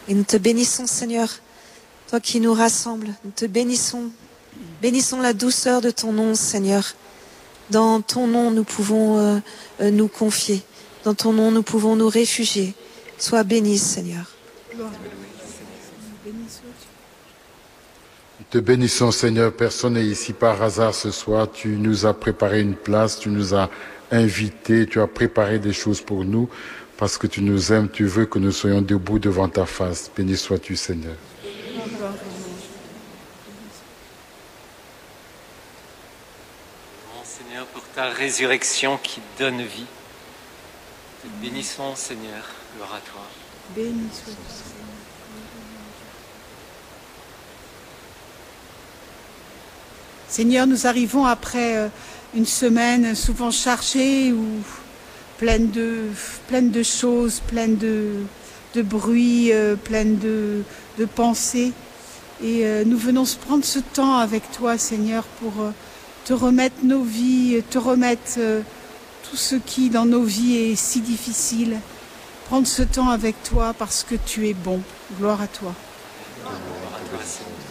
Et nous te bénissons, Seigneur, toi qui nous rassembles. Nous te bénissons. Bénissons la douceur de ton nom, Seigneur. Dans ton nom, nous pouvons nous confier. Dans ton nom, nous pouvons nous réfugier. Sois béni, Seigneur. Nous te bénissons, Seigneur. Personne n'est ici par hasard ce soir. Tu nous as préparé une place, tu nous as invités, tu as préparé des choses pour nous. Parce que tu nous aimes, tu veux que nous soyons debout devant ta face. Béni sois-tu, Seigneur. Seigneur, pour ta résurrection qui donne vie. Te bénissons, Seigneur. Gloire à toi. Béni sois-tu. Seigneur, nous arrivons après une semaine souvent chargée ou pleine de choses, pleine de bruit, pleine de pensées. Et nous venons prendre ce temps avec toi, Seigneur, pour te remettre nos vies, te remettre tout ce qui dans nos vies est si difficile. Prendre ce temps avec toi parce que tu es bon. Gloire à toi. Gloire à toi, Seigneur.